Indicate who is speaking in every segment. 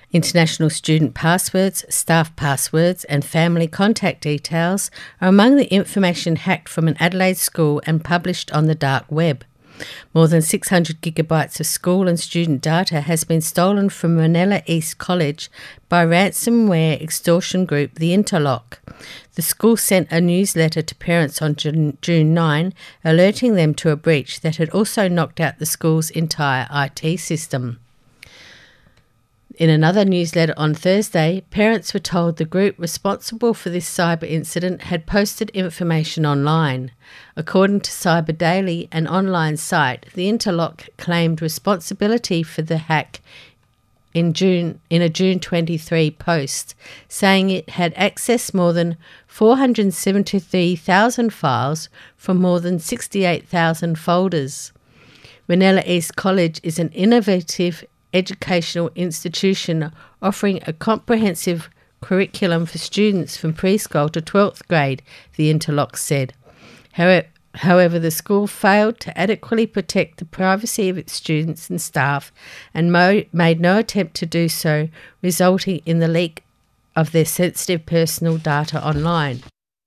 Speaker 1: International student passwords, staff passwords and family contact details are among the information hacked from an Adelaide school and published on the dark web. More than 600 gigabytes of school and student data has been stolen from Manilla East College by ransomware extortion group The Interlock. The school sent a newsletter to parents on June 9, alerting them to a breach that had also knocked out the school's entire IT system. In another newsletter on Thursday, parents were told the group responsible for this cyber incident had posted information online. According to Cyber Daily, an online site, The Interlock claimed responsibility for the hack in a June 23 post, saying it had accessed more than 473,000 files from more than 68,000 folders. Manilla East College is an innovative educational institution offering a comprehensive curriculum for students from preschool to 12th grade, The Interlock said. However, the school failed to adequately protect the privacy of its students and staff and made no attempt to do so, resulting in the leak of their sensitive personal data online.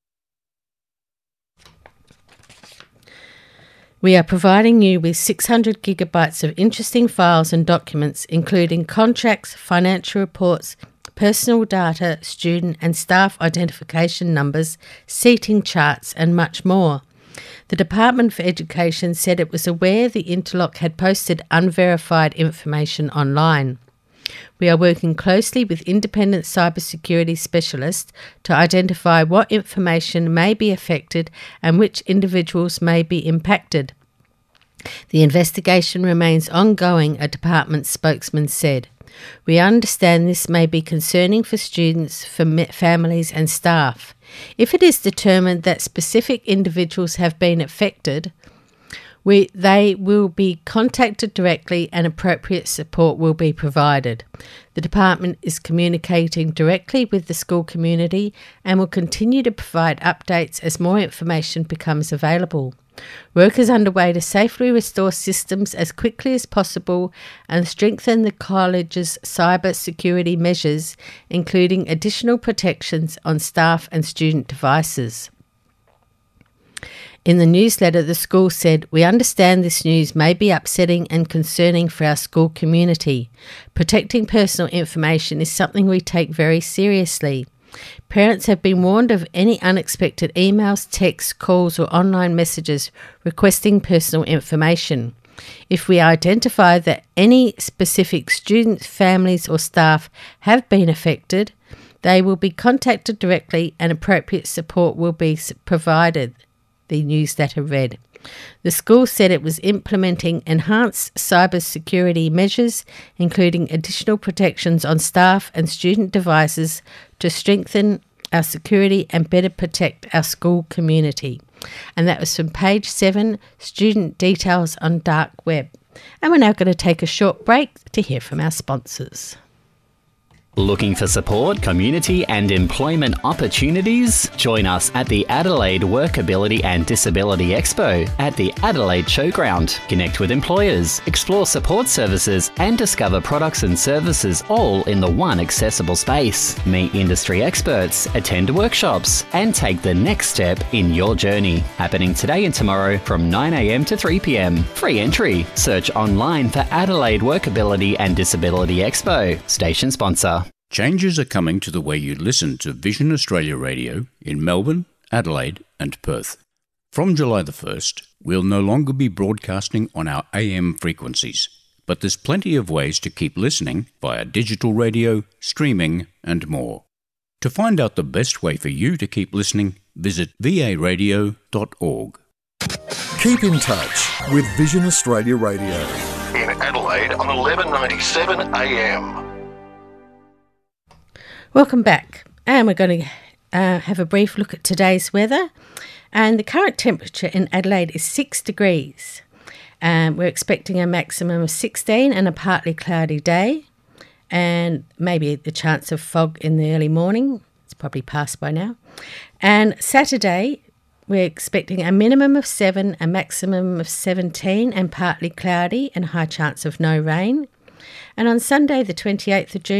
Speaker 1: We are providing you with 600 gigabytes of interesting files and documents, including contracts, financial reports, personal data, student and staff identification numbers, seating charts, and much more. The Department for Education said it was aware the Interlock had posted unverified information online. We are working closely with independent cybersecurity specialists to identify what information may be affected and which individuals may be impacted. The investigation remains ongoing, a department spokesman said. We understand this may be concerning for students, families and staff. If it is determined that specific individuals have been affected, they will be contacted directly and appropriate support will be provided. The department is communicating directly with the school community and will continue to provide updates as more information becomes available. Work is underway to safely restore systems as quickly as possible and strengthen the college's cyber security measures, including additional protections on staff and student devices. In the newsletter, the school said, "We understand this news may be upsetting and concerning for our school community. Protecting personal information is something we take very seriously. Parents have been warned of any unexpected emails, texts, calls or online messages requesting personal information. If we identify that any specific students, families or staff have been affected, they will be contacted directly and appropriate support will be provided," the newsletter read. The school said it was implementing enhanced cybersecurity measures, including additional protections on staff and student devices to strengthen our security and better protect our school community. And that was from page 7, Student Details on Dark Web. And we're now going to take a short break to hear from our sponsors.
Speaker 2: Looking for support, community and employment opportunities? Join us at the Adelaide Workability and Disability Expo at the Adelaide Showground. Connect with employers, explore support services and discover products and services all in the one accessible space. Meet industry experts, attend workshops and take the next step in your journey. Happening today and tomorrow from 9 a.m. to 3 p.m. Free entry. Search online for Adelaide Workability and Disability Expo. Station sponsor.
Speaker 3: Changes are coming to the way you listen to Vision Australia Radio in Melbourne, Adelaide and Perth. From July the 1st, we'll no longer be broadcasting on our AM frequencies, but there's plenty of ways to keep listening via digital radio, streaming and more. To find out the best way for you to keep listening, visit varadio.org.
Speaker 4: Keep in touch with Vision Australia Radio.
Speaker 5: In Adelaide on 1197 AM.
Speaker 1: Welcome back, and we're going to have a brief look at today's weather. And the current temperature in Adelaide is 6 degrees. We're expecting a maximum of 16 and a partly cloudy day, and maybe the chance of fog in the early morning. It's probably passed by now. And Saturday, we're expecting a minimum of 7, a maximum of 17 and partly cloudy and a high chance of no rain. And on Sunday, the 28th of June,